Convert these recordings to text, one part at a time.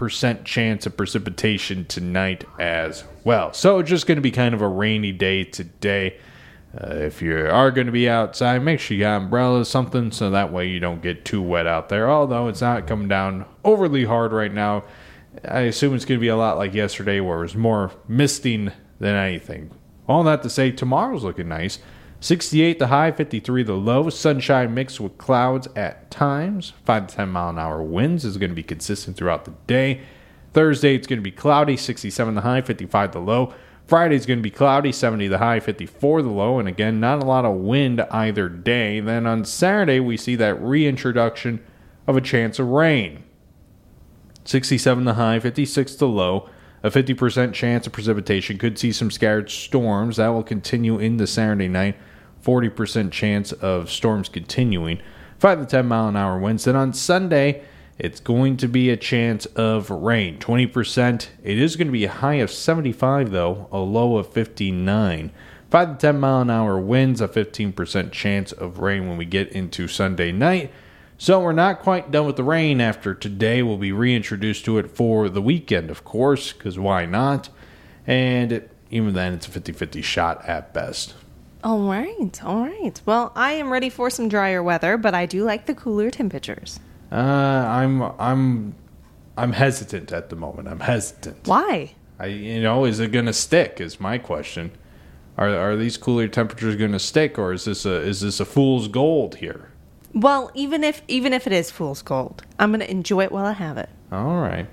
5% chance of precipitation tonight as well. So it's just going to be kind of a rainy day today. If you are going to be outside, make sure you got umbrellas, something, so that way you don't get too wet out there. Although it's not coming down overly hard right now. I assume it's going to be a lot like yesterday where it was more misting than anything. All that to say, tomorrow's looking nice. 68 the high, 53 the low. Sunshine mixed with clouds at times. 5 to 10 mile an hour winds is going to be consistent throughout the day. Thursday, it's going to be cloudy, 67 the high, 55 the low. Friday's going to be cloudy, 70 the high, 54 the low, and again, not a lot of wind either day. Then on Saturday, we see that reintroduction of a chance of rain. 67 the high, 56 the low, a 50% chance of precipitation. Could see some scattered storms. That will continue into Saturday night. 40% chance of storms continuing. 5 to 10 mile an hour winds. Then on Sunday, it's going to be a chance of rain, 20%. It is going to be a high of 75, though, a low of 59. 5 to 10 mile an hour winds, a 15% chance of rain when we get into Sunday night. So we're not quite done with the rain after today. We'll be reintroduced to it for the weekend, of course, because why not? And even then, it's a 50-50 shot at best. All right. Well, I am ready for some drier weather, but I do like the cooler temperatures. I'm hesitant at the moment. I'm hesitant. Why? Is it going to stick? Is my question. Are these cooler temperatures going to stick, or is this a fool's gold here? Well, even if it is fool's gold, I'm going to enjoy it while I have it. All right.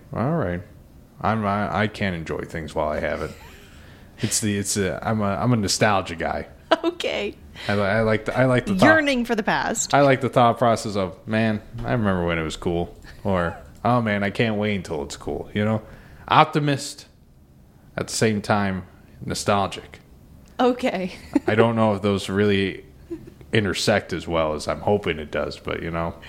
I can't enjoy things while I have it. I'm a nostalgia guy. Okay. I like the yearning for the past. I like the thought process of, man, I remember when it was cool, or oh man, I can't wait until it's cool. Optimist at the same time nostalgic. Okay. I don't know if those really intersect as well as I'm hoping it does, but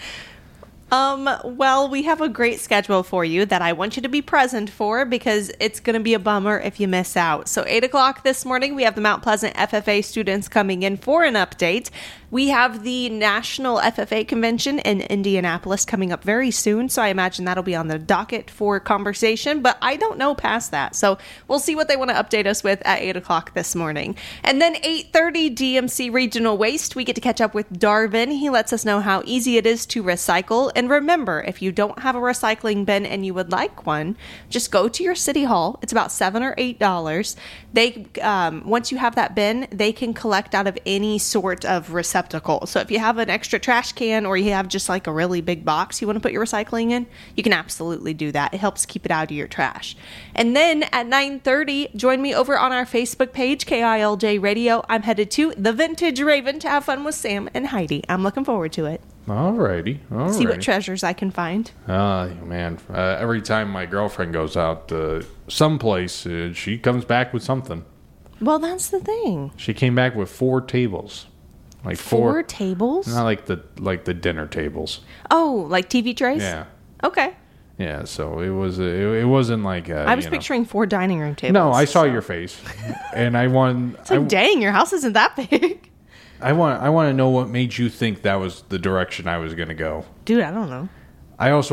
Well, we have a great schedule for you that I want you to be present for because it's going to be a bummer if you miss out. So 8 o'clock this morning, we have the Mount Pleasant FFA students coming in for an update. We have the National FFA Convention in Indianapolis coming up very soon, so I imagine that'll be on the docket for conversation, but I don't know past that. So we'll see what they want to update us with at 8 o'clock this morning. And then 8:30 DMC Regional Waste, we get to catch up with Darvin. He lets us know how easy it is to recycle. And remember, if you don't have a recycling bin and you would like one, just go to your city hall. It's about $7 or $8. They once you have that bin, they can collect out of any sort of receptacle. So if you have an extra trash can or you have just like a really big box you want to put your recycling in, you can absolutely do that. It helps keep it out of your trash. And then at 9:30, join me over on our Facebook page, KILJ Radio. I'm headed to the Vintage Raven to have fun with Sam and Heidi. I'm looking forward to it. Alrighty. See what treasures I can find. Man. Every time my girlfriend goes out someplace, she comes back with something. Well, that's the thing. She came back with 4 tables. Like four tables? Not like the dinner tables. Oh, like TV trays? Yeah. Okay. Yeah, so it wasn't like I was picturing 4 dining room tables. No, I saw your face. And I want dang, your house isn't that big. I want to know what made you think that was the direction I was going to go. Dude, I don't know. I also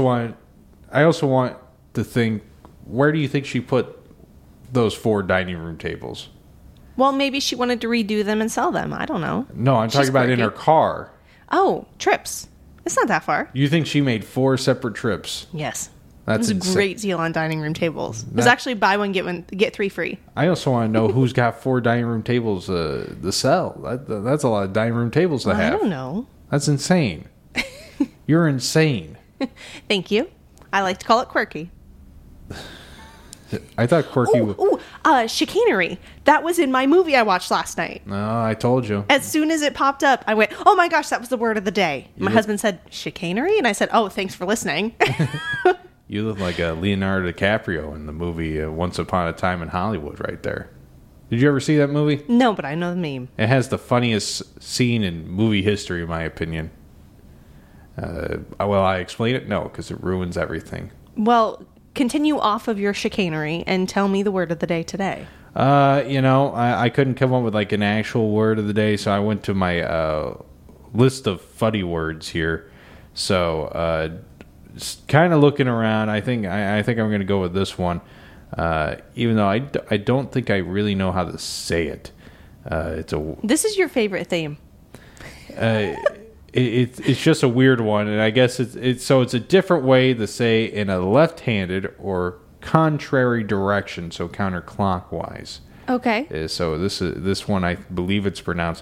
want to think, where do you think she put those 4 dining room tables? Well, maybe she wanted to redo them and sell them. I don't know. No, I'm talking about in her car. Oh, trips. It's not that far. You think she made 4 separate trips? Yes. That's a great deal on dining room tables. It was actually buy one, get 3 free. I also want to know who's got 4 dining room tables to sell. That's a lot of dining room tables to have. I don't know. That's insane. You're insane. Thank you. I like to call it quirky. I thought quirky was... chicanery. That was in my movie I watched last night. No, I told you. As soon as it popped up, I went, oh my gosh, that was the word of the day. My husband said, chicanery? And I said, oh, thanks for listening. You look like Leonardo DiCaprio in the movie Once Upon a Time in Hollywood right there. Did you ever see that movie? No, but I know the meme. It has the funniest scene in movie history, in my opinion. Will I explain it? No, because it ruins everything. Well, continue off of your chicanery and tell me the word of the day today. I couldn't come up with like an actual word of the day, so I went to my list of funny words here. So, kind of looking around, I think I'm going to go with this one, even though I don't think I really know how to say it. This is your favorite theme. It's just a weird one, and I guess it's a different way to say in a left-handed or contrary direction, so counterclockwise. Okay. So this one, I believe it's pronounced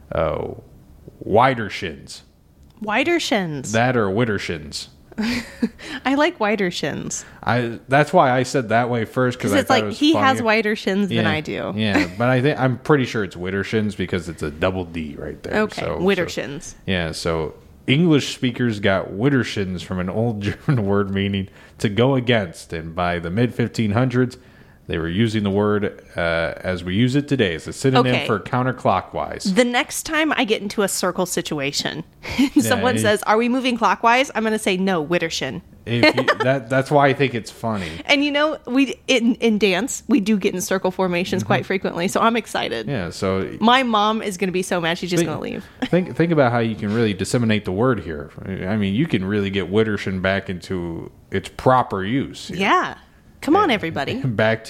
wider shins. Wider shins. That or widdershins. I like wider shins. That's why I said that way first, because it's like he has wider shins than I do. Yeah, but I'm pretty sure it's widdershins because it's a double D right there. Okay, widdershins. Yeah, so English speakers got widdershins from an old German word meaning to go against, and by the mid 1500s, they were using the word as we use it today as a synonym for counterclockwise. The next time I get into a circle situation, someone says, "Are we moving clockwise?" I'm going to say, "No, widdershin." That's why I think it's funny. And we in dance we do get in circle formations quite frequently, so I'm excited. Yeah. So my mom is going to be so mad she's just going to leave. Think about how you can really disseminate the word here. I mean, you can really get widdershin back into its proper use here. Yeah. Come on, everybody. Back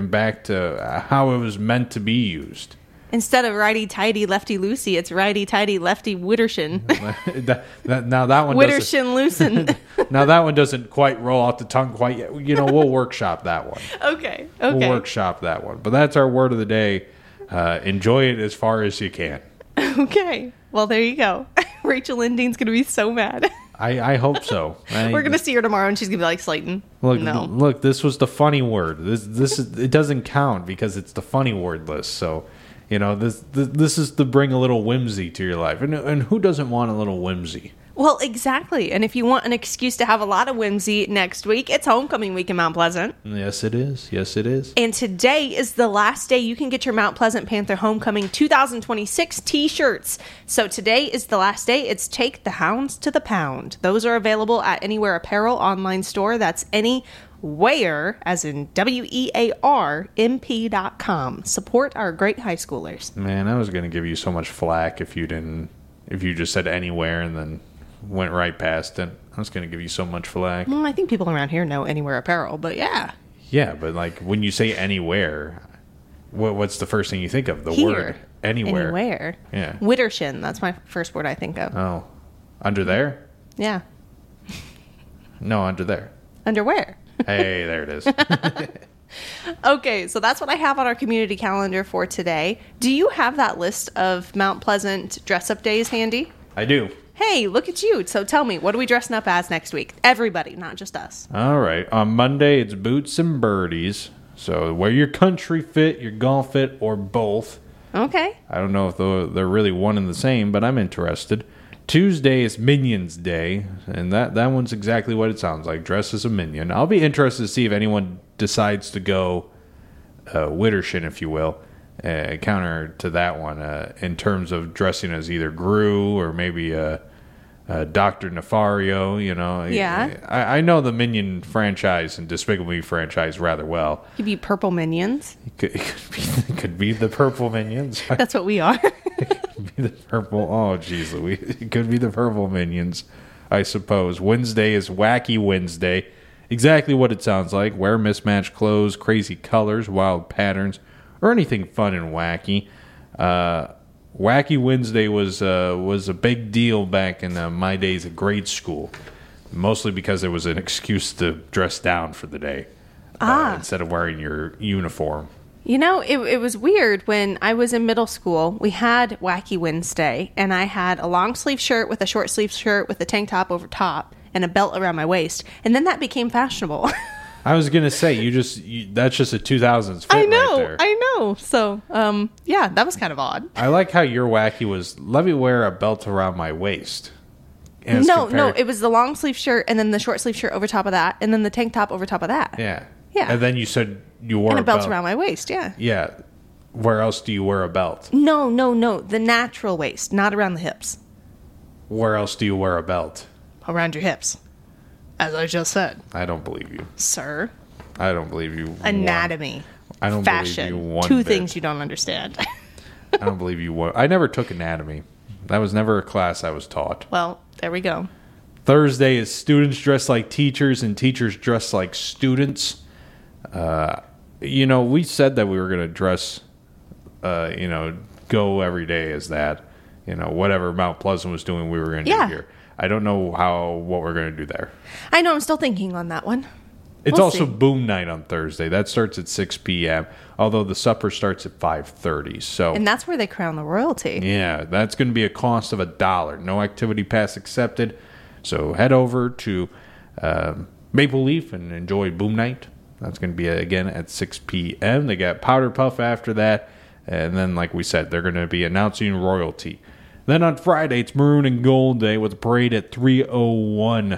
to how it was meant to be used. Instead of righty-tighty, lefty-loosey, it's righty-tighty, lefty widdershin. Now that one widdershin loosened. Now that one doesn't quite roll off the tongue quite yet. We'll workshop that one. Okay. We'll workshop that one. But that's our word of the day. Enjoy it as far as you can. Okay. Well, there you go. Rachel Lindine's going to be so mad. I hope so. We're going to see her tomorrow, and she's going to be like, Slayton, no. Look, this was the funny word. It doesn't count because it's the funny word list. So, this is to bring a little whimsy to your life. And who doesn't want a little whimsy? Well, exactly. And if you want an excuse to have a lot of whimsy next week, it's homecoming week in Mount Pleasant. Yes, it is. Yes, it is. And today is the last day you can get your Mount Pleasant Panther Homecoming 2026 t-shirts. So today is the last day. It's Take the Hounds to the Pound. Those are available at Anywhere Apparel online store. That's Anywhere, as in WEARMP.com. Support our great high schoolers. Man, I was going to give you so much flack if you just said anywhere and then went right past it. I was going to give you so much flack. Well, I think people around here know Anywhere Apparel, but yeah. Yeah, but like when you say anywhere, what's the first thing you think of? The here. Word anywhere. Anywhere. Yeah. Widdershin. That's my first word I think of. Oh. Under there? Yeah. No, under there. Underwear. Hey, there it is. Okay, so that's what I have on our community calendar for today. Do you have that list of Mount Pleasant dress-up days handy? I do. Hey, look at you. So tell me, what are we dressing up as next week? Everybody, not just us. All right. On Monday, it's boots and birdies. So wear your country fit, your golf fit, or both. Okay. I don't know if they're really one and the same, but I'm interested. Tuesday is Minions Day, and that one's exactly what it sounds like. Dress as a minion. I'll be interested to see if anyone decides to go widdershin, if you will, counter to that one in terms of dressing as either Gru or maybe Dr. Nefario. Yeah. I know the Minion franchise and Despicable Me franchise rather well. Could be purple minions. It could be the purple Minions. That's what we are. Be the purple. Oh, geez, Louise. It could be the purple Minions, I suppose. Wednesday is Wacky Wednesday. Exactly what it sounds like. Wear mismatched clothes, crazy colors, wild patterns, or anything fun and wacky. Wacky Wednesday was a big deal back in my days at grade school, mostly because there was an excuse to dress down for the day instead of wearing your uniform. It was weird when I was in middle school. We had Wacky Wednesday, and I had a long sleeve shirt with a short sleeve shirt with a tank top over top and a belt around my waist, and then that became fashionable. I was gonna say that's just a 2000s fit. I know, right there. I know. So, yeah, that was kind of odd. I like how your wacky was. Let me wear a belt around my waist. No, it was the long sleeve shirt and then the short sleeve shirt over top of that, and then the tank top over top of that. Yeah. Yeah. And then you said you wore a belt around my waist. Yeah. Yeah. Where else do you wear a belt? No. The natural waist, not around the hips. Where else do you wear a belt? Around your hips. As I just said. I don't believe you. Sir. I don't believe you. Anatomy. I don't fashion. believe you one Two bit. things you don't understand. I don't believe you one. I never took anatomy. That was never a class I was taught. Well, there we go. Thursday is students dressed like teachers and teachers dressed like students. We said that we were going to dress, go every day as that. Whatever Mount Pleasant was doing, we were going to do here. I don't know what we're going to do there. I know, I'm still thinking on that one. It's We'll also see. Boom Night on Thursday. That starts at 6 p.m., although the supper starts at 5:30. So, And that's where they crown the royalty. yeah, that's going to be a cost of $1. No activity pass accepted. So head over to Maple Leaf and enjoy Boom Night. That's going to be, again, at 6 p.m. They got Powder Puff after that. And then, like we said, they're going to be announcing royalty. Then on Friday, it's Maroon and Gold Day with a parade at 3:01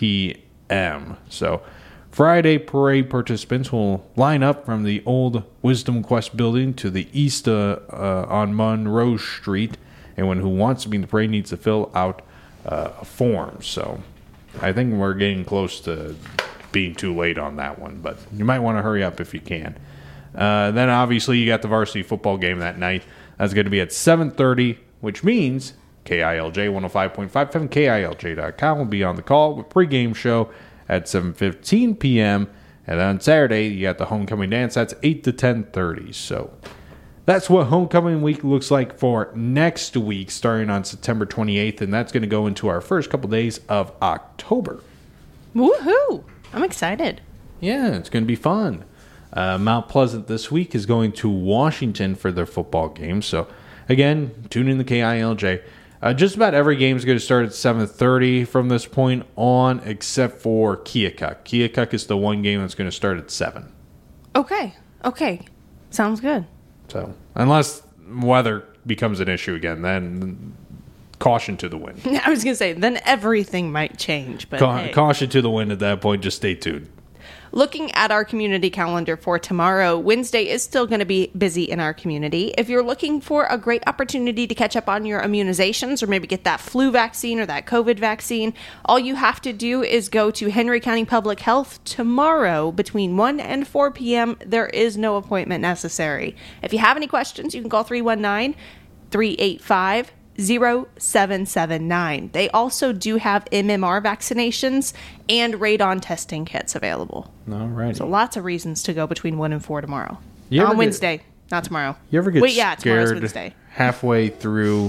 p.m. So Friday parade participants will line up from the old Wisdom Quest building to the east on Monroe Street. Anyone who wants to be in the parade needs to fill out a form. So I think we're getting close to being too late on that one, but you might want to hurry up if you can. Then obviously you got the varsity football game that night. That's going to be at 7:30, which means KILJ 105.5 FM, KILJ.com will be on the call with pregame show at 7:15 p.m. And then on Saturday, you got the homecoming dance. That's 8 to 10:30. So that's what homecoming week looks like for next week, starting on September 28th. And that's going to go into our first couple days of October. Woohoo! I'm excited. Yeah, it's going to be fun. Mount Pleasant this week is going to Washington for their football game. So, again, tune in to KILJ. Just about every game is going to start at 7:30 from this point on, except for Keokuk. Keokuk is the one game that's going to start at 7. Okay. Sounds good. So, unless weather becomes an issue again, then caution to the wind. I was going to say, then everything might change. But hey. Caution to the wind at that point. Just stay tuned. Looking at our community calendar for tomorrow, Wednesday is still going to be busy in our community. If you're looking for a great opportunity to catch up on your immunizations or maybe get that flu vaccine or that COVID vaccine, all you have to do is go to Henry County Public Health tomorrow between 1 and 4 p.m. There is no appointment necessary. If you have any questions, you can call 319-385-0779. They also do have MMR vaccinations and radon testing kits available. All right. So lots of reasons to go between 1 and 4 tomorrow. On Wednesday, not tomorrow. You ever get tomorrow's scared Wednesday. halfway through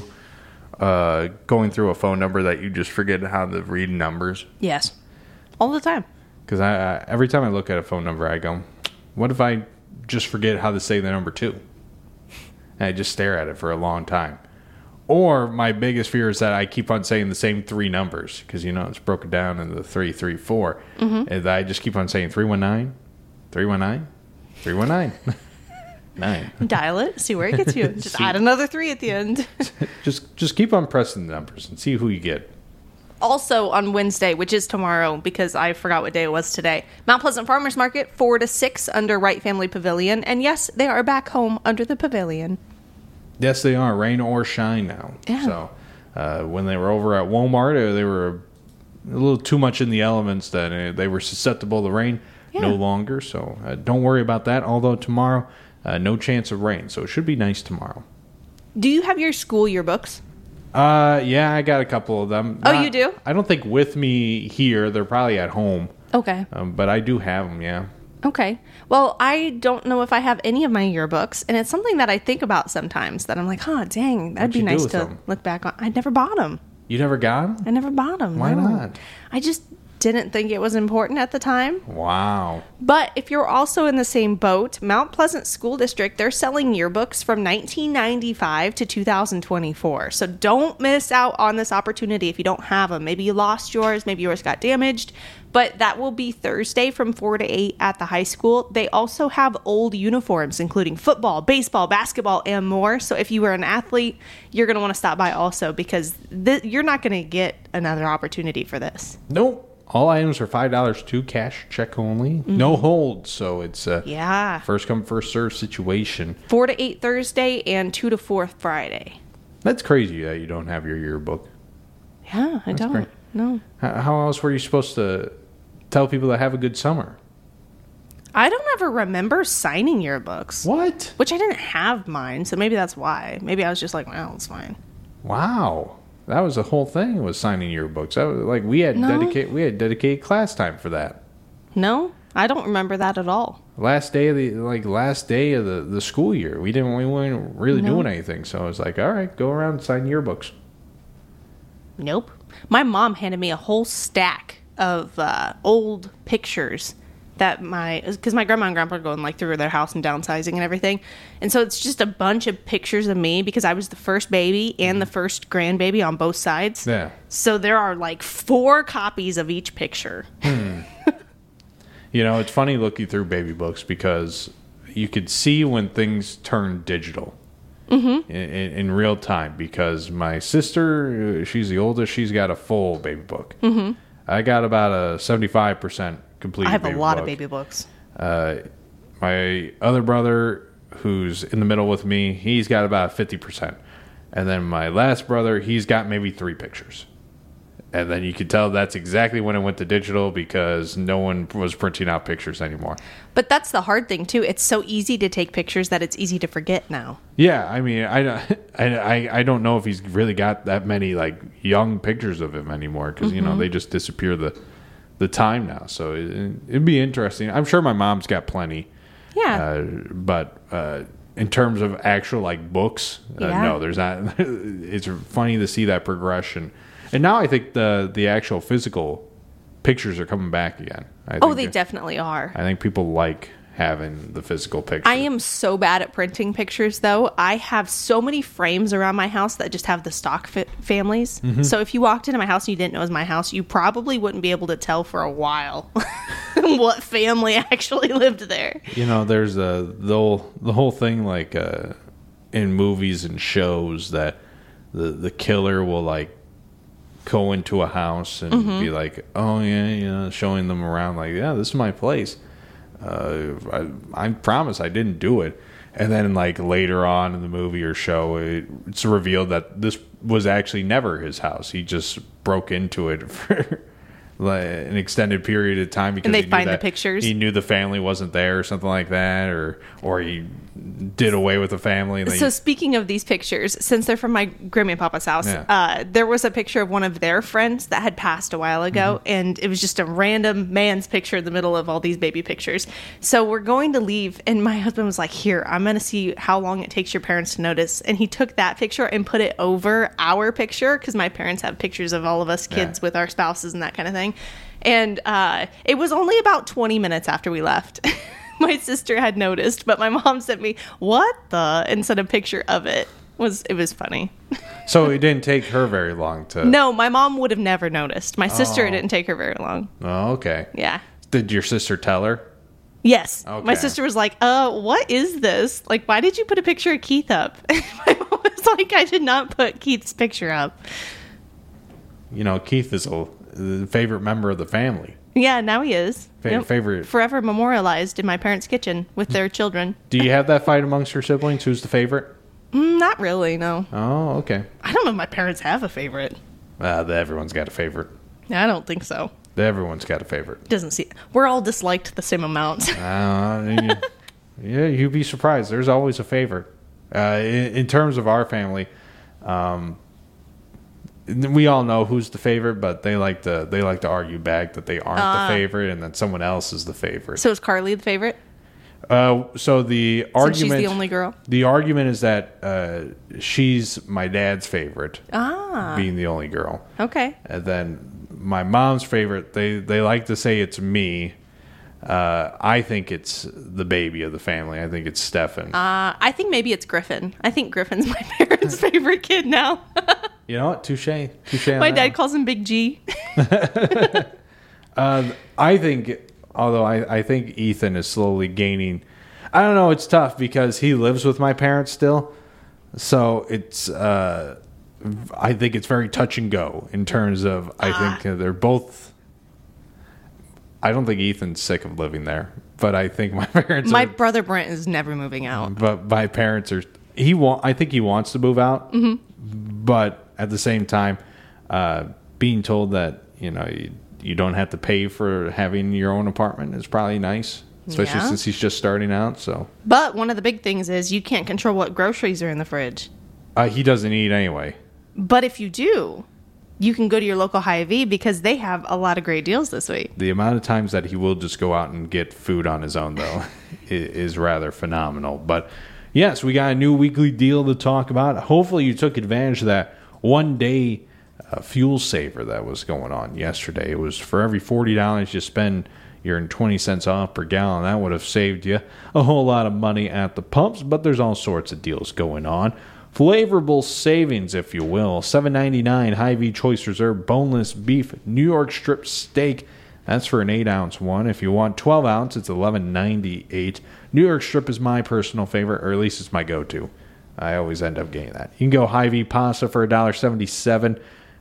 going through a phone number that you just forget how to read numbers? Yes. All the time. Because every time I look at a phone number, I go, what if I just forget how to say the number 2? And I just stare at it for a long time. Or my biggest fear is that I keep on saying the same 3 numbers because, it's broken down into 334. And that I just keep on saying 319, 319, 319, 9. Dial it, see where it gets you. Just add another 3 at the end. just keep on pressing the numbers and see who you get. Also on Wednesday, which is tomorrow because I forgot what day it was today, Mount Pleasant Farmers Market, 4 to 6 under Wright Family Pavilion. And yes, they are back home under the pavilion. Yes, they are. Rain or shine now. Yeah. So when they were over at Walmart, they were a little too much in the elements that they were susceptible to rain. Yeah. No longer. So don't worry about that. Although tomorrow, no chance of rain. So it should be nice tomorrow. Do you have your school yearbooks? Yeah, I got a couple of them. Oh, you do? I don't think with me here. They're probably at home. Okay. But I do have them, yeah. Okay. Well, I don't know if I have any of my yearbooks, and it's something that I think about sometimes, that I'm like, dang, that'd be nice to look back on. I never bought them. You never got them? I never bought them. Why no. not? I just didn't think it was important at the time. Wow. But if you're also in the same boat, Mount Pleasant School District, they're selling yearbooks from 1995 to 2024. So don't miss out on this opportunity if you don't have them. Maybe you lost yours, maybe yours got damaged, but that will be Thursday from 4 to 8 at the high school. They also have old uniforms, including football, baseball, basketball, and more. So if you were an athlete, you're going to want to stop by also because you're not going to get another opportunity for this. Nope. All items are $5 too, cash, check only. No holds, so it's a first come, first serve situation. 4 to 8 Thursday and 2 to 4 Friday. That's crazy that you don't have your yearbook. Yeah, I don't. Great. No. How else were you supposed to tell people to have a good summer? I don't ever remember signing yearbooks. What? Which I didn't have mine, so maybe that's why. Maybe I was just like, well, it's fine. Wow. That was the whole thing, was signing yearbooks. That was like we had dedicated class time for that. No, I don't remember that at all. Last day of the school year, we weren't really doing anything. So I was like, all right, go around and sign yearbooks. Nope. My mom handed me a whole stack of old pictures that because my grandma and grandpa are going like through their house and downsizing and everything. And so it's just a bunch of pictures of me because I was the first baby and the first grandbaby on both sides. Yeah. So there are like 4 copies of each picture. You know, it's funny looking through baby books because you could see when things turn digital in real time. Because my sister, she's the oldest, she's got a full baby book. Mm-hmm. I got about a 75% complete. I have a lot book. of baby books. My other brother, who's in the middle with me, he's got about 50%. And then my last brother, he's got maybe 3 pictures. And then you could tell that's exactly when it went to digital because no one was printing out pictures anymore. But that's the hard thing, too. It's so easy to take pictures that it's easy to forget now. Yeah, I mean, I don't know if he's really got that many like young pictures of him anymore because you know they just disappear the time now. So it'd be interesting. I'm sure my mom's got plenty. Yeah. But in terms of actual like books, no, there's not. It's funny to see that progression. And now I think the actual physical pictures are coming back again. They definitely are. I think people like having the physical pictures. I am so bad at printing pictures, though. I have so many frames around my house that just have the stock families. Mm-hmm. So if you walked into my house and you didn't know it was my house, you probably wouldn't be able to tell for a while what family actually lived there. You know, there's the whole thing like in movies and shows that the killer will like go into a house and be like, oh yeah, you know, showing them around like, yeah, this is my place. I promise I didn't do it. And then like later on in the movie or show, it's revealed that this was actually never his house. He just broke into it for like an extended period of time because and they find the pictures. He knew the family wasn't there or something like that, or he did away with the family. So speaking of these pictures, since they're from my Grammy and Papa's house, there was a picture of one of their friends that had passed a while ago, and it was just a random man's picture in the middle of all these baby pictures. So we're going to leave, and my husband was like, here, I'm going to see how long it takes your parents to notice. And he took that picture and put it over our picture, because my parents have pictures of all of us kids with our spouses and that kind of thing. And it was only about 20 minutes after we left. My sister had noticed, but my mom sent me, what the, and sent a picture of it. It was funny. So it didn't take her very long to... No, my mom would have never noticed. My sister, it didn't take her very long. Oh, okay. Yeah. Did your sister tell her? Yes. Okay. My sister was like, what is this? Like, why did you put a picture of Keith up? And my mom was like, I did not put Keith's picture up. You know, Keith is a favorite member of the family. Yeah, now he is. Favorite. Forever memorialized in my parents' kitchen with their children. Do you have that fight amongst your siblings? Who's the favorite? Not really, no. Oh, okay. I don't know if my parents have a favorite. Everyone's got a favorite. I don't think so. Everyone's got a favorite. Doesn't see. We're all disliked the same amount. Yeah, you'd be surprised. There's always a favorite. In terms of our family, we all know who's the favorite, but they like to argue back that they aren't the favorite and that someone else is the favorite. So is Carly the favorite? So the argument, since she's the only girl. The argument is that she's my dad's favorite, being the only girl. Okay. And then my mom's favorite, they like to say it's me. I think it's the baby of the family. I think it's Stefan. I think maybe it's Griffin. I think Griffin's my parents' favorite kid now. You know what? Touche. My dad calls him Big G. I think, although I think Ethan is slowly gaining. I don't know. It's tough because he lives with my parents still, so it's. I think it's very touch and go in terms of. I think they're both. I don't think Ethan's sick of living there, but I think my parents. My brother Brent is never moving out. But my parents are. I think he wants to move out, but at the same time, being told that you don't have to pay for having your own apartment is probably nice, especially since he's just starting out. So, but one of the big things is you can't control what groceries are in the fridge. He doesn't eat anyway. But if you do, you can go to your local Hy-Vee because they have a lot of great deals this week. The amount of times that he will just go out and get food on his own, though, is rather phenomenal. But yes, we got a new weekly deal to talk about. Hopefully you took advantage of that one-day fuel saver that was going on yesterday. It was for every $40 you spend, you're in 20 cents off per gallon. That would have saved you a whole lot of money at the pumps, but there's all sorts of deals going on. Flavorable savings, if you will. $7.99 Hy-Vee Choice Reserve boneless beef New York strip steak. That's for an 8-ounce one. If you want 12 ounce, it's $11.98. New York strip is my personal favorite, or at least it's my go-to. I always end up getting that. You can go Hy-Vee pasta for $1.77,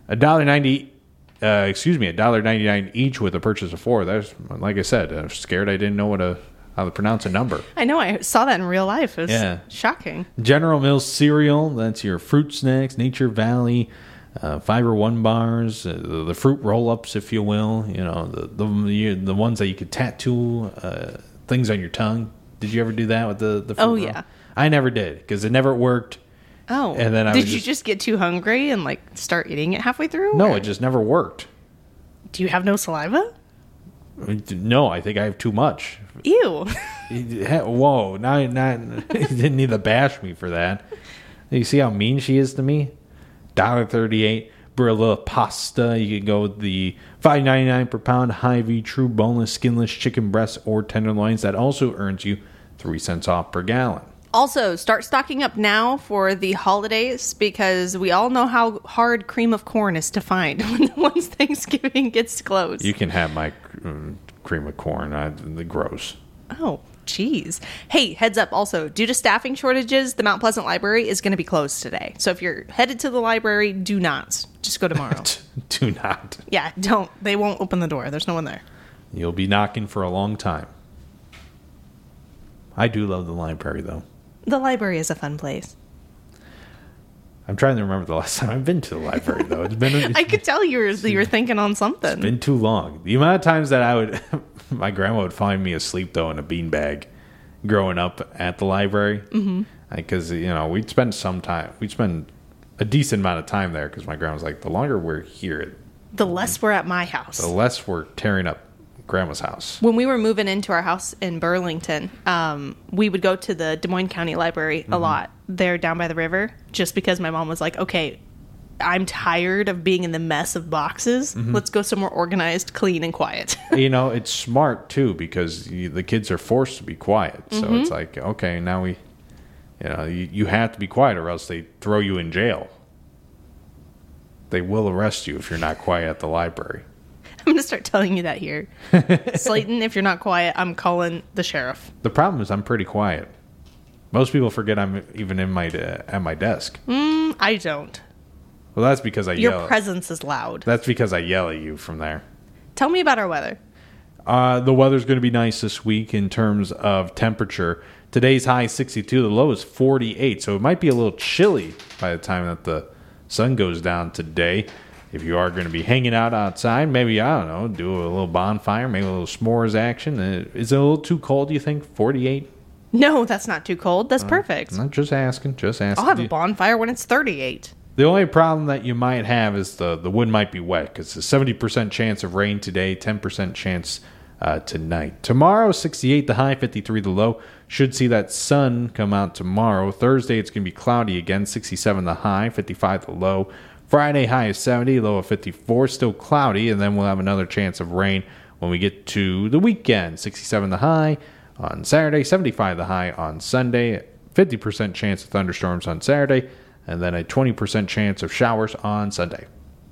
$1.99 each with a purchase of 4. That's, like I said, I was scared I didn't know how to pronounce a number. I know. I saw that in real life. It was shocking. General Mills cereal. That's your fruit snacks, Nature Valley, Fiber One bars, the fruit roll-ups, if you will. You know, the ones that you could tattoo things on your tongue. Did you ever do that with the fruit roll? Yeah. I never did because it never worked. Oh. And then did you just get too hungry and like start eating it halfway through? No, it just never worked. Do you have no saliva? No, I think I have too much. Ew. Whoa, you didn't need to bash me for that. You see how mean she is to me? $1.38 Barilla pasta. You can go with the $5.99 per pound Hy-Vee True boneless skinless chicken breasts or tenderloins. That also earns you 3 cents off per gallon. Also, start stocking up now for the holidays because we all know how hard cream of corn is to find once Thanksgiving gets close. You can have my cream of corn. The gross. Oh, geez. Hey, heads up also, due to staffing shortages, the Mount Pleasant Library is going to be closed today. So if you're headed to the library, do not. Just go tomorrow. Do not. Yeah, don't. They won't open the door. There's no one there. You'll be knocking for a long time. I do love the library, though. The library is a fun place. I'm trying to remember the last time I've been to the library, though. It's been. I could tell you were thinking on something. It's been too long. The amount of times that my grandma would find me asleep, though, in a beanbag growing up at the library. Because, we'd spend a decent amount of time there because my grandma was like, the longer we're here, the less we're at my house. The less we're tearing up grandma's house. When we were moving into our house in Burlington, we would go to the Des Moines County Library a lot there down by the river just because my mom was like, okay, I'm tired of being in the mess of boxes. Let's go somewhere organized, clean, and quiet. It's smart too because the kids are forced to be quiet. So it's like, okay, now you have to be quiet or else they throw you in jail. They will arrest you if you're not quiet at the library. I'm going to start telling you that here. Slayton, if you're not quiet, I'm calling the sheriff. The problem is I'm pretty quiet. Most people forget I'm even at my desk. I don't. Well, that's because I yell. Your presence is loud. That's because I yell at you from there. Tell me about our weather. The weather's going to be nice this week in terms of temperature. Today's high is 62. The low is 48. So it might be a little chilly by the time that the sun goes down today. If you are going to be hanging out outside, maybe, I don't know, do a little bonfire, maybe a little s'mores action. Is it a little too cold, do you think? 48? No, that's not too cold. That's perfect. I'm just asking. I'll have a bonfire when it's 38. The only problem that you might have is the wood might be wet because it's a 70% chance of rain today, 10% chance tonight. Tomorrow, 68 the high, 53 the low. Should see that sun come out tomorrow. Thursday, it's going to be cloudy again, 67 the high, 55 the low. Friday, high is 70, low of 54, still cloudy, and then we'll have another chance of rain when we get to the weekend. 67 the high on Saturday, 75 the high on Sunday, 50% chance of thunderstorms on Saturday, and then a 20% chance of showers on Sunday.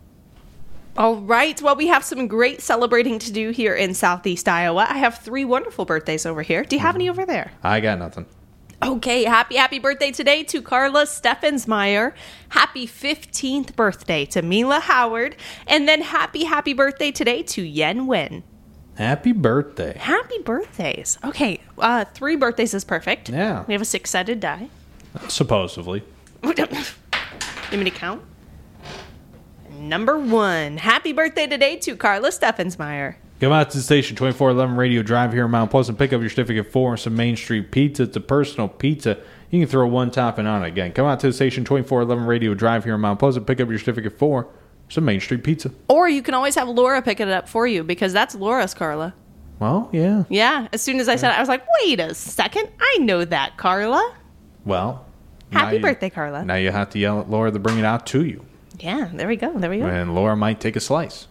All right. Well, we have some great celebrating to do here in Southeast Iowa. I have 3 wonderful birthdays over here. Do you have any over there? I got nothing. Okay, happy birthday today to Carla Steffensmeyer. Happy 15th birthday to Mila Howard. And then happy birthday today to Yen Wen. Happy birthday. Happy birthdays. Okay, 3 birthdays is perfect. Yeah. We have a 6-sided die. Supposedly. You want me to count? Number 1. Happy birthday today to Carla Steffensmeyer. Come out to the station, 2411 Radio Drive here in Mount Pleasant. Pick up your certificate for some Main Street Pizza. It's a personal pizza. You can throw one topping on it. Again, come out to the station, 2411 Radio Drive here in Mount Pleasant. Pick up your certificate for some Main Street Pizza. Or you can always have Laura pick it up for you, because that's Laura's, Carla. Well, yeah. Yeah, as soon as I said it, I was like, wait a second. I know that, Carla. Well. Happy birthday, Carla. Now you have to yell at Laura to bring it out to you. Yeah, there we go. And Laura might take a slice.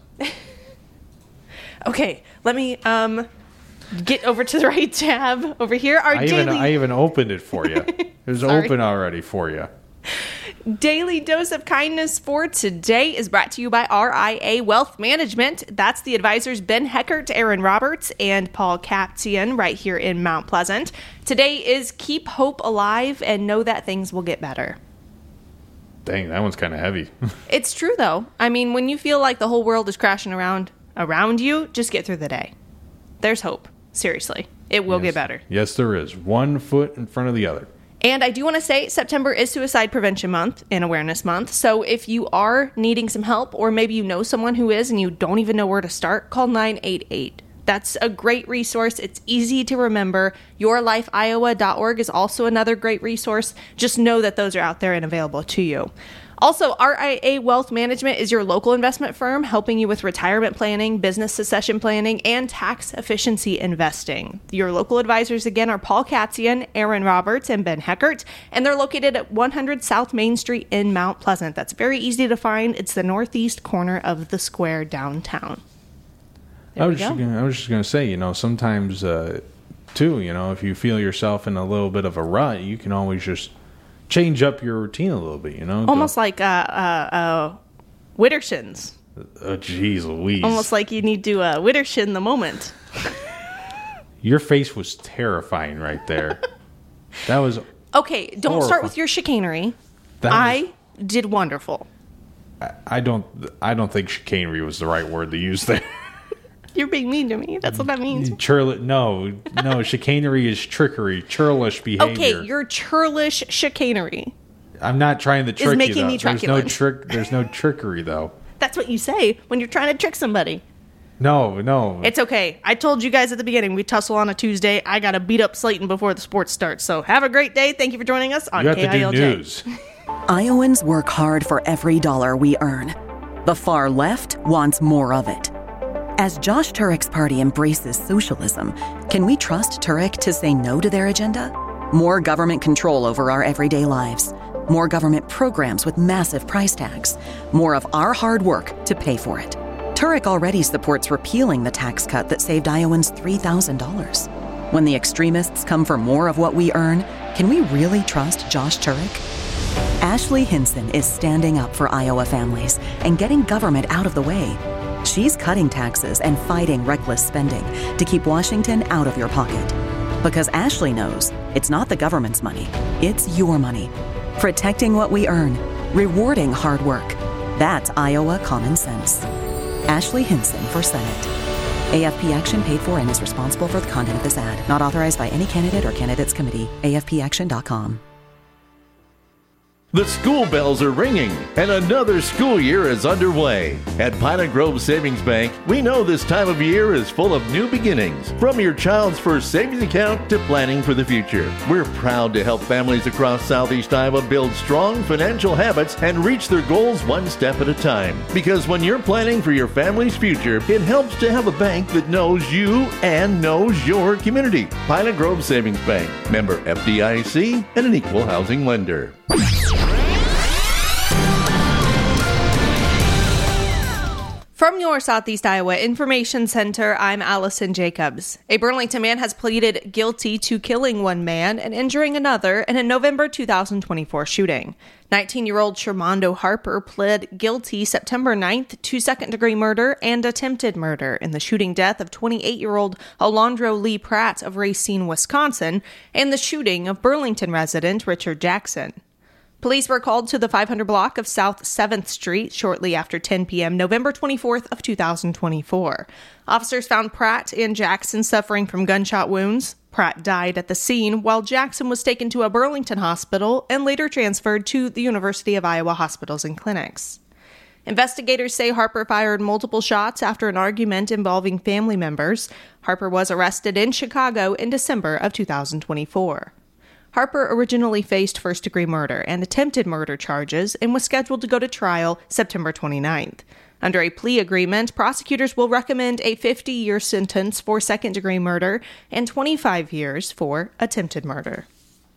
Okay, let me get over to the right tab over here. I even opened it for you. It was open already for you. Daily Dose of Kindness for today is brought to you by RIA Wealth Management. That's the advisors Ben Heckert, Aaron Roberts, and Paul Kaptian right here in Mount Pleasant. Today is Keep Hope Alive and Know That Things Will Get Better. Dang, that one's kind of heavy. It's true, though. I mean, when you feel like the whole world is crashing around you, just get through the day. There's hope. Seriously. It will get better. Yes, there is. One foot in front of the other. And I do want to say September is Suicide Prevention Month and Awareness Month. So if you are needing some help, or maybe you know someone who is and you don't even know where to start, call 988. That's a great resource. It's easy to remember. YourLifeIowa.org is also another great resource. Just know that those are out there and available to you. Also, RIA Wealth Management is your local investment firm helping you with retirement planning, business succession planning, and tax efficiency investing. Your local advisors, again, are Paul Kaptian, Aaron Roberts, and Ben Heckert, and they're located at 100 South Main Street in Mount Pleasant. That's very easy to find. It's the northeast corner of the square downtown. I was just going to say, sometimes, too, if you feel yourself in a little bit of a rut, you can always just change up your routine a little bit, Almost like Widdershins. Oh, jeez Louise. Almost like you need to Widdershin the moment. Your face was terrifying right there. That was okay, don't start with your chicanery. I did wonderful. I don't think chicanery was the right word to use there. You're being mean to me. That's what that means. No. Chicanery is trickery, churlish behavior. Okay, your churlish chicanery. I'm not trying to trick you, making though. me truculent. There's no trickery, though. That's what you say when you're trying to trick somebody. No. It's okay. I told you guys at the beginning, we tussle on a Tuesday. I got to beat up Slayton before the sports starts. So have a great day. Thank you for joining us on KILJ. You have to do news. Iowans work hard for every dollar we earn. The far left wants more of it. As Josh Turek's party embraces socialism, can we trust Turek to say no to their agenda? More government control over our everyday lives. More government programs with massive price tags. More of our hard work to pay for it. Turek already supports repealing the tax cut that saved Iowans $3,000. When the extremists come for more of what we earn, can we really trust Josh Turek? Ashley Hinson is standing up for Iowa families and getting government out of the way. She's cutting taxes and fighting reckless spending to keep Washington out of your pocket. Because Ashley knows it's not the government's money, it's your money. Protecting what we earn, rewarding hard work. That's Iowa common sense. Ashley Hinson for Senate. AFP Action paid for and is responsible for the content of this ad. Not authorized by any candidate or candidates committee. AFPAction.com. The school bells are ringing, and another school year is underway. At Pilot Grove Savings Bank, we know this time of year is full of new beginnings. From your child's first savings account to planning for the future. We're proud to help families across Southeast Iowa build strong financial habits and reach their goals one step at a time. Because when you're planning for your family's future, it helps to have a bank that knows you and knows your community. Pilot Grove Savings Bank, member FDIC, and an equal housing lender. From your Southeast Iowa Information Center, I'm Allison Jacobs. A Burlington man has pleaded guilty to killing one man and injuring another in a November 2024 shooting. 19-year-old Shermondo Harper pled guilty September 9th to second-degree murder and attempted murder in the shooting death of 28-year-old Alondro Lee Pratt of Racine, Wisconsin, and the shooting of Burlington resident Richard Jackson. Police were called to the 500 block of South 7th Street shortly after 10 p.m. November 24th of 2024. Officers found Pratt and Jackson suffering from gunshot wounds. Pratt died at the scene, while Jackson was taken to a Burlington hospital and later transferred to the University of Iowa hospitals and clinics. Investigators say Harper fired multiple shots after an argument involving family members. Harper was arrested in Chicago in December of 2024. Harper originally faced first-degree murder and attempted murder charges and was scheduled to go to trial September 29th. Under a plea agreement, prosecutors will recommend a 50-year sentence for second-degree murder and 25 years for attempted murder.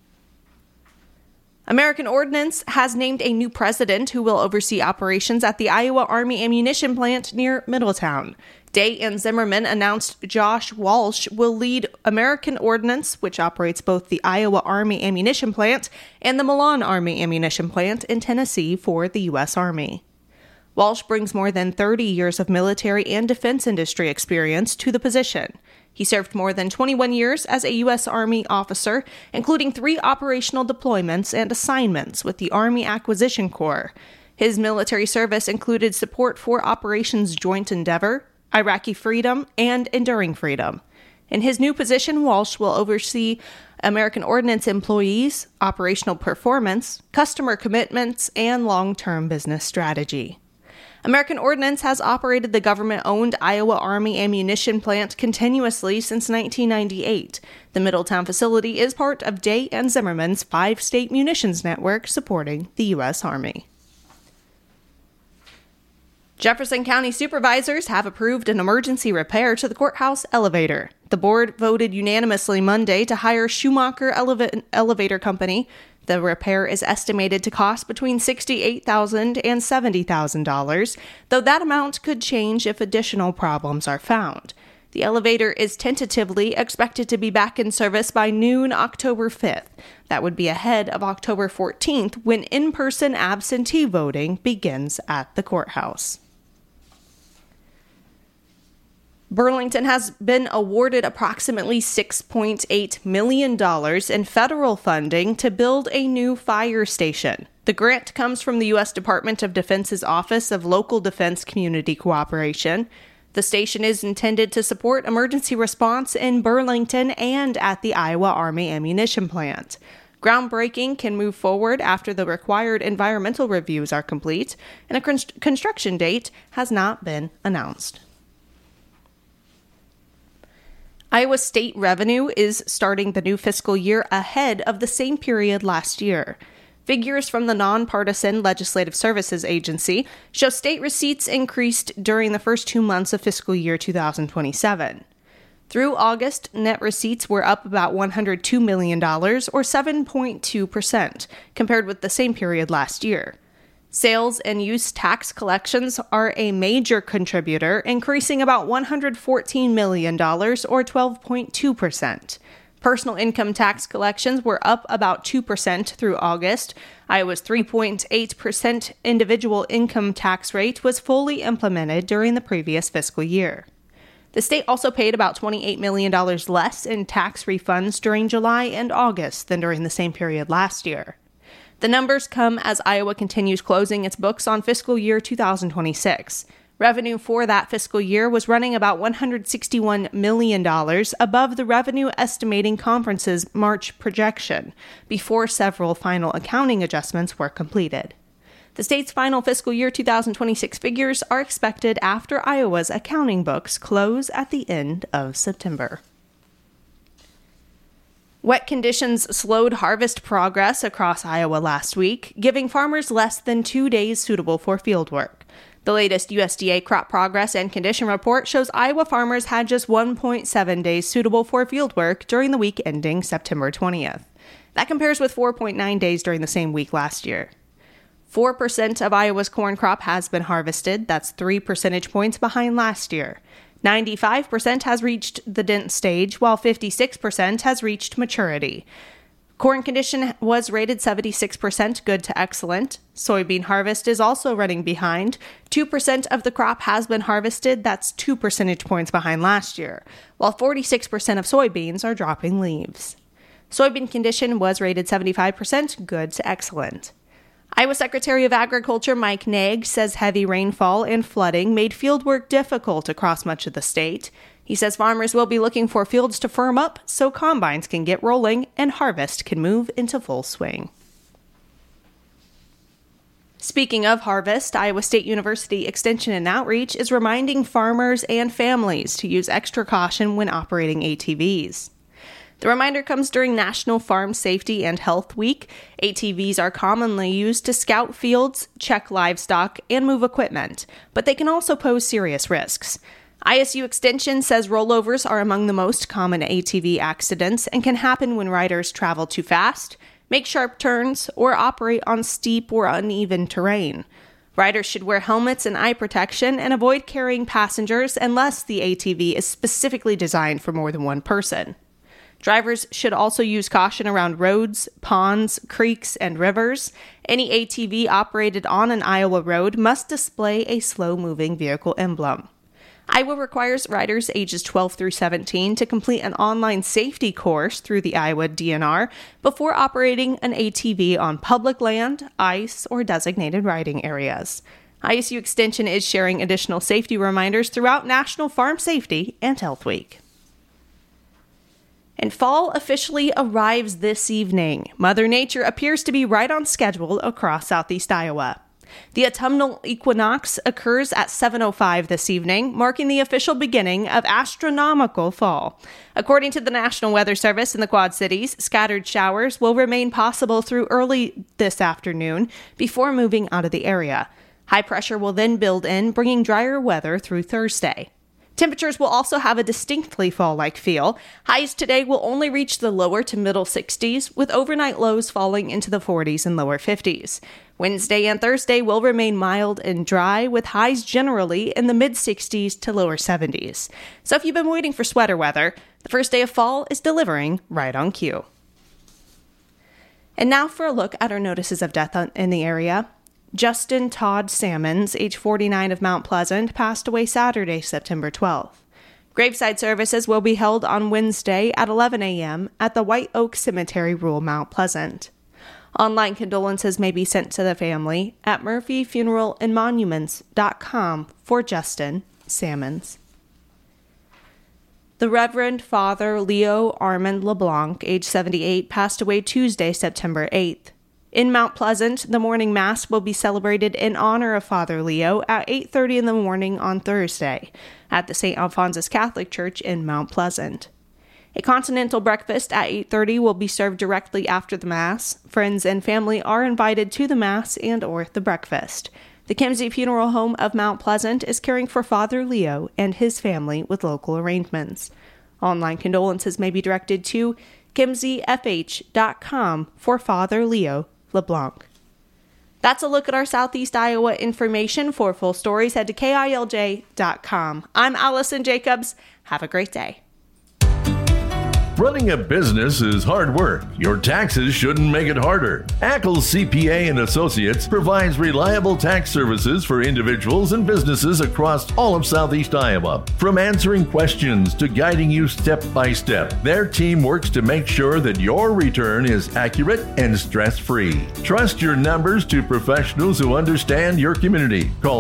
American Ordnance has named a new president who will oversee operations at the Iowa Army ammunition plant near Middletown. Day and Zimmerman announced Josh Walsh will lead American Ordnance, which operates both the Iowa Army ammunition plant and the Milan Army ammunition plant in Tennessee for the U.S. Army. Walsh brings more than 30 years of military and defense industry experience to the position. He served more than 21 years as a U.S. Army officer, including 3 operational deployments and assignments with the Army Acquisition Corps. His military service included support for Operations Joint Endeavor, Iraqi Freedom, and Enduring Freedom. In his new position, Walsh will oversee American Ordnance employees, operational performance, customer commitments, and long-term business strategy. American Ordnance has operated the government-owned Iowa Army ammunition plant continuously since 1998. The Middletown facility is part of Day and Zimmerman's 5-state munitions network supporting the U.S. Army. Jefferson County supervisors have approved an emergency repair to the courthouse elevator. The board voted unanimously Monday to hire Schumacher Elevator Company. The repair is estimated to cost between $68,000 and $70,000, though that amount could change if additional problems are found. The elevator is tentatively expected to be back in service by noon October 5th. That would be ahead of October 14th, when in-person absentee voting begins at the courthouse. Burlington has been awarded approximately $6.8 million in federal funding to build a new fire station. The grant comes from the U.S. Department of Defense's Office of Local Defense Community Cooperation. The station is intended to support emergency response in Burlington and at the Iowa Army ammunition plant. Groundbreaking can move forward after the required environmental reviews are complete, and a construction date has not been announced. Iowa state revenue is starting the new fiscal year ahead of the same period last year. Figures from the Nonpartisan Legislative Services Agency show state receipts increased during the first 2 months of fiscal year 2027. Through August, net receipts were up about $102 million, or 7.2%, compared with the same period last year. Sales and use tax collections are a major contributor, increasing about $114 million, or 12.2%. Personal income tax collections were up about 2% through August. Iowa's 3.8% individual income tax rate was fully implemented during the previous fiscal year. The state also paid about $28 million less in tax refunds during July and August than during the same period last year. The numbers come as Iowa continues closing its books on fiscal year 2026. Revenue for that fiscal year was running about $161 million above the Revenue Estimating Conference's March projection, before several final accounting adjustments were completed. The state's final fiscal year 2026 figures are expected after Iowa's accounting books close at the end of September. Wet conditions slowed harvest progress across Iowa last week, giving farmers less than 2 days suitable for fieldwork. The latest USDA crop progress and condition report shows Iowa farmers had just 1.7 days suitable for fieldwork during the week ending September 20th. That compares with 4.9 days during the same week last year. 4% of Iowa's corn crop has been harvested. That's 3 percentage points behind last year. 95% has reached the dent stage, while 56% has reached maturity. Corn condition was rated 76% good to excellent. Soybean harvest is also running behind. 2% of the crop has been harvested. That's 2 percentage points behind last year, while 46% of soybeans are dropping leaves. Soybean condition was rated 75% good to excellent. Iowa Secretary of Agriculture Mike Naig says heavy rainfall and flooding made fieldwork difficult across much of the state. He says farmers will be looking for fields to firm up so combines can get rolling and harvest can move into full swing. Speaking of harvest, Iowa State University Extension and Outreach is reminding farmers and families to use extra caution when operating ATVs. The reminder comes during National Farm Safety and Health Week. ATVs are commonly used to scout fields, check livestock, and move equipment, but they can also pose serious risks. ISU Extension says rollovers are among the most common ATV accidents and can happen when riders travel too fast, make sharp turns, or operate on steep or uneven terrain. Riders should wear helmets and eye protection and avoid carrying passengers unless the ATV is specifically designed for more than one person. Drivers should also use caution around roads, ponds, creeks, and rivers. Any ATV operated on an Iowa road must display a slow-moving vehicle emblem. Iowa requires riders ages 12 through 17 to complete an online safety course through the Iowa DNR before operating an ATV on public land, ice, or designated riding areas. ISU Extension is sharing additional safety reminders throughout National Farm Safety and Health Week. And fall officially arrives this evening. Mother Nature appears to be right on schedule across southeast Iowa. The autumnal equinox occurs at 7:05 this evening, marking the official beginning of astronomical fall. According to the National Weather Service in the Quad Cities, scattered showers will remain possible through early this afternoon before moving out of the area. High pressure will then build in, bringing drier weather through Thursday. Temperatures will also have a distinctly fall-like feel. Highs today will only reach the lower to middle 60s, with overnight lows falling into the 40s and lower 50s. Wednesday and Thursday will remain mild and dry, with highs generally in the mid-60s to lower 70s. So if you've been waiting for sweater weather, the first day of fall is delivering right on cue. And now for a look at our notices of death in the area. Justin Todd Sammons, age 49 of Mount Pleasant, passed away Saturday, September 12th. Graveside services will be held on Wednesday at 11 a.m. at the White Oak Cemetery, rural Mount Pleasant. Online condolences may be sent to the family at murphyfuneralandmonuments.com for Justin Sammons. The Reverend Father Leo Armand LeBlanc, age 78, passed away Tuesday, September 8th. In Mount Pleasant, the morning mass will be celebrated in honor of Father Leo at 8:30 in the morning on Thursday at the St. Alphonsus Catholic Church in Mount Pleasant. A continental breakfast at 8:30 will be served directly after the mass. Friends and family are invited to the mass and/or the breakfast. The Kimsey Funeral Home of Mount Pleasant is caring for Father Leo and his family with local arrangements. Online condolences may be directed to kimseyfh.com for Father Leo LeBlanc. That's a look at our Southeast Iowa information. For full stories, head to KILJ.com. I'm Allison Jacobs. Have a great day. Running a business is hard work. Your taxes shouldn't make it harder. Ackles CPA and Associates provides reliable tax services for individuals and businesses across all of Southeast Iowa. From answering questions to guiding you step by step, their team works to make sure that your return is accurate and stress-free. Trust your numbers to professionals who understand your community. Call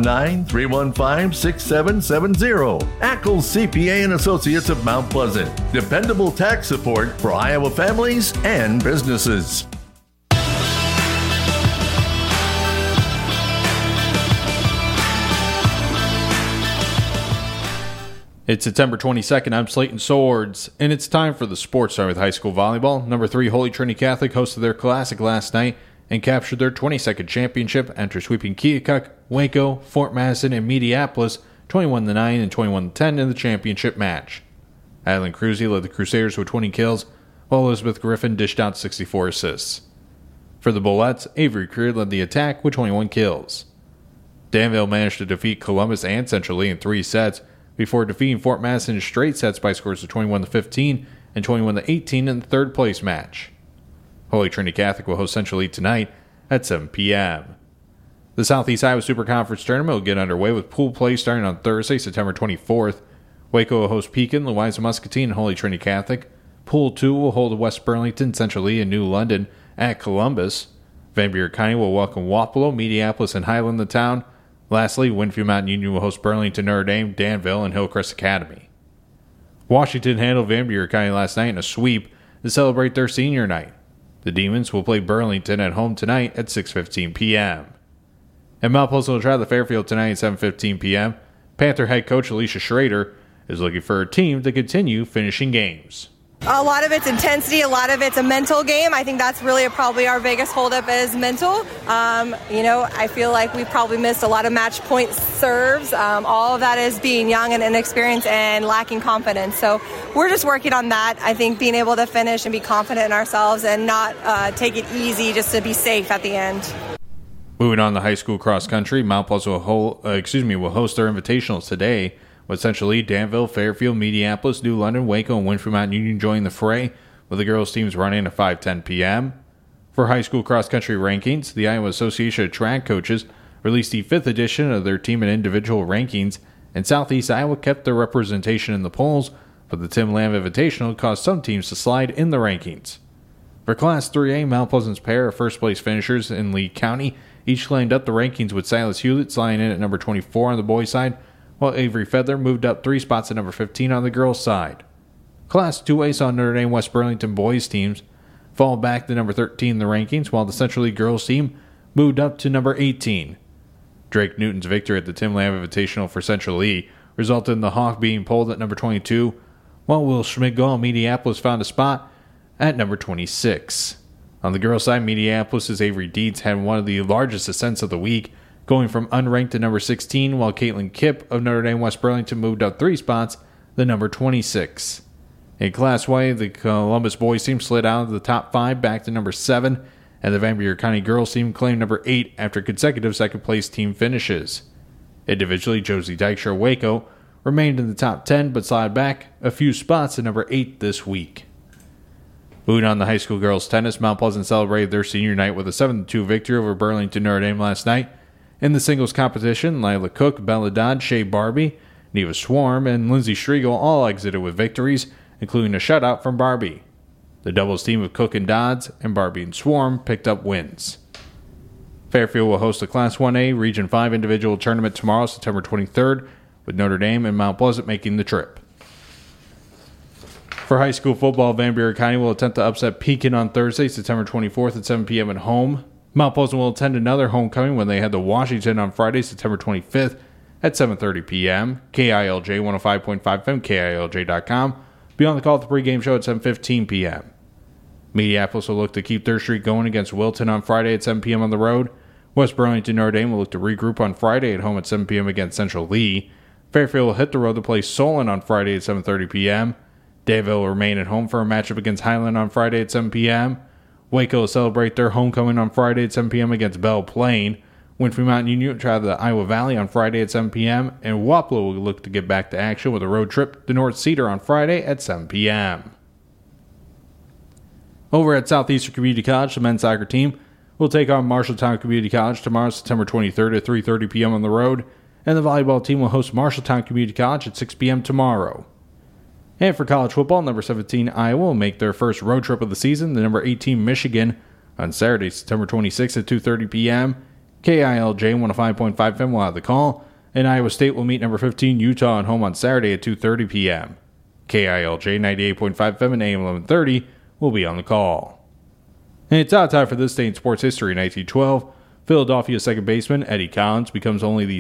319-315-6770. Ackles CPA and Associates of Mount Pleasant. Dependable tax support for Iowa families and businesses. It's September 22nd. I'm Slayton Swords, and it's time for the Sports Center with high school volleyball. Number 3, Holy Trinity Catholic hosted their Classic last night and captured their 22nd championship after sweeping Keokuk, Waco, Fort Madison, and Mediapolis 21-9 and 21-10 in the championship match. Adeline Cruzy led the Crusaders with 20 kills, while Elizabeth Griffin dished out 64 assists. For the Bullets, Avery Creer led the attack with 21 kills. Danville managed to defeat Columbus and Central Lee in 3 sets before defeating Fort Madison in straight sets by scores of 21-15 and 21-18 in the third place match. Holy Trinity Catholic will host Central Lee tonight at 7 p.m. The Southeast Iowa Super Conference Tournament will get underway with pool play starting on Thursday, September 24th. Waco will host Pekin, Louisa Muscatine, and Holy Trinity Catholic. Pool 2 will hold West Burlington, Central Lee, and New London at Columbus. Van Buren County will welcome Wapello, Mediapolis, and Highland the Town. Lastly, Winfield Mountain Union will host Burlington, Notre Dame, Danville, and Hillcrest Academy. Washington handled Van Buren County last night in a sweep to celebrate their senior night. The Demons will play Burlington at home tonight at 6:15 p.m. And Mount Pleasant will travel to Fairfield tonight at 7:15 p.m. Panther head coach Alicia Schrader is looking for her team to continue finishing games. A lot of it's intensity, a lot of it's a mental game. I think that's really probably our biggest holdup is mental. I feel like we probably missed a lot of match point serves. All of that is being young and inexperienced and lacking confidence. So we're just working on that. I think being able to finish and be confident in ourselves and not take it easy just to be safe at the end. Moving on to high school cross country, Mount Pleasant will host their invitationals today, with Central Lee, Danville, Fairfield, Mediapolis, New London, Waco, and Winfrey Mountain Union joining the fray, with the girls' teams running at 5:10 p.m. For high school cross-country rankings, the Iowa Association of Track Coaches released the 5th edition of their team and individual rankings, and Southeast Iowa kept their representation in the polls, but the Tim Lamb Invitational caused some teams to slide in the rankings. For Class 3A, Mount Pleasant's pair of first-place finishers in Lee County each climbed up the rankings, with Silas Hewlett sliding in at number 24 on the boys' side, while Avery Feather moved up 3 spots at number 15 on the girls' side. Class 2A saw Notre Dame West Burlington boys teams fall back to number 13 in the rankings, while the Central League girls team moved up to number 18. Drake Newton's victory at the Tim Lamb Invitational for Central League resulted in the Hawk being pulled at number 22, while Will Schmidgall of Mediapolis found a spot at number 26. On the girls' side, Mediapolis' Avery Dietz had one of the largest ascents of the week, going from unranked to number 16, while Caitlin Kipp of Notre Dame West Burlington moved up 3 spots to number 26. In Class Y, the Columbus boys team slid out of the top 5 back to number 7, and the Van Buren County girls team claimed number 8 after consecutive second-place team finishes. Individually, Josie Dykstra of Waco remained in the top 10, but slid back a few spots to number 8 this week. Moving on to high school girls tennis, Mount Pleasant celebrated their senior night with a 7-2 victory over Burlington Notre Dame last night. In the singles competition, Lila Cook, Bella Dodd, Shea Barbie, Neva Swarm, and Lindsay Striegel all exited with victories, including a shutout from Barbie. The doubles team of Cook and Dodds and Barbie and Swarm picked up wins. Fairfield will host the Class 1A Region 5 individual tournament tomorrow, September 23rd, with Notre Dame and Mount Pleasant making the trip. For high school football, Van Buren County will attempt to upset Pekin on Thursday, September 24th at 7 p.m. at home. Mount Pleasant will attend another homecoming when they head to Washington on Friday, September 25th at 7:30 p.m. KILJ 105.5 FM, KILJ.com. Be on the call at the pregame show at 7:15 p.m. Mediapolis will look to keep their streak going against Wilton on Friday at 7 p.m. on the road. West Burlington Notre Dame will look to regroup on Friday at home at 7 p.m. against Central Lee. Fairfield will hit the road to play Solon on Friday at 7:30 p.m. Danville will remain at home for a matchup against Highland on Friday at 7 p.m. Waco will celebrate their homecoming on Friday at 7 p.m. against Belle Plaine. Winfrey Mountain Union will travel to Iowa Valley on Friday at 7 p.m. And Wapello will look to get back to action with a road trip to North Cedar on Friday at 7 p.m. Over at Southeastern Community College, the men's soccer team will take on Marshalltown Community College tomorrow, September 23rd at 3:30 p.m. on the road. And the volleyball team will host Marshalltown Community College at 6 p.m. tomorrow. And for college football, number 17 Iowa will make their first road trip of the season to number 18 Michigan on Saturday, September 26th at 2:30 p.m. KILJ 105.5 FM will have the call, and Iowa State will meet number 15 Utah at home on Saturday at 2:30 p.m. KILJ 98.5 FM and AM 1130 will be on the call. And it's out time for this day in sports history. In 1912, Philadelphia second baseman Eddie Collins becomes only the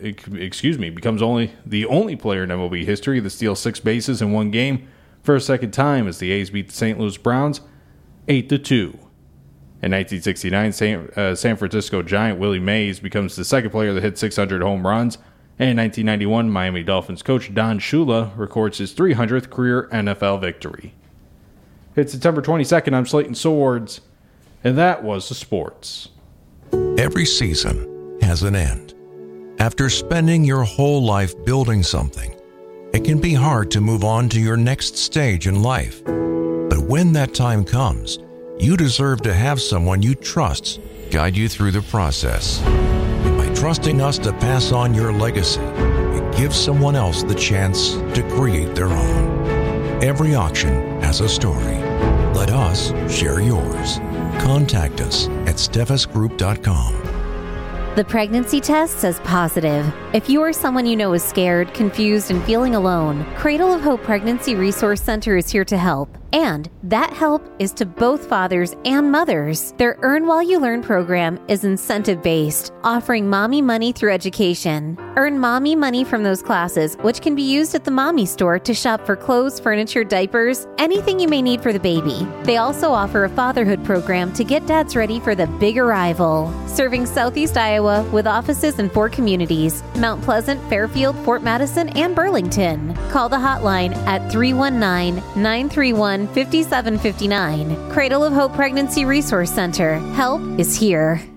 only player in MLB history to steal 6 bases in one game for a second time as the A's beat the St. Louis Browns 8-2. In 1969, San Francisco Giant Willie Mays becomes the second player that hit 600 home runs, and in 1991, Miami Dolphins coach Don Shula records his 300th career NFL victory. It's September 22nd. I'm Slayton Swords, and that was the sports. Every season has an end. After spending your whole life building something, it can be hard to move on to your next stage in life. But when that time comes, you deserve to have someone you trust guide you through the process. And by trusting us to pass on your legacy, it gives someone else the chance to create their own. Every auction has a story. Let us share yours. Contact us at steffesgroup.com. The pregnancy test says positive. If you or someone you know is scared, confused, and feeling alone, Cradle of Hope Pregnancy Resource Center is here to help. And that help is to both fathers and mothers. Their Earn While You Learn program is incentive-based, offering mommy money through education. Earn mommy money from those classes, which can be used at the mommy store to shop for clothes, furniture, diapers, anything you may need for the baby. They also offer a fatherhood program to get dads ready for the big arrival. Serving Southeast Iowa with offices in 4 communities: Mount Pleasant, Fairfield, Fort Madison, and Burlington. Call the hotline at 319-931-5759. Cradle of Hope Pregnancy Resource Center. Help is here.